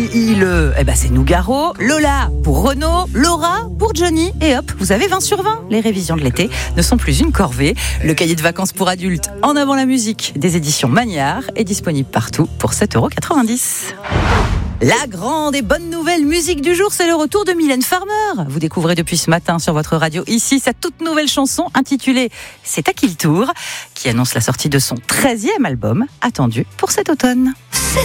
L-I-I-L-E, c'est Nougaro. Lola pour Renaud. Laura pour Johnny. Et hop, vous avez 20 sur 20. Les révisions de l'été ne sont plus une corvée. Le cahier de vacances pour adultes En avant la musique des éditions Magnard est disponible partout pour 7,90 €. La grande et bonne nouvelle musique du jour, c'est le retour de Mylène Farmer. Vous découvrez depuis ce matin sur votre radio ici sa toute nouvelle chanson intitulée « C'est à qui le tour » qui annonce la sortie de son 13e album attendu pour cet automne.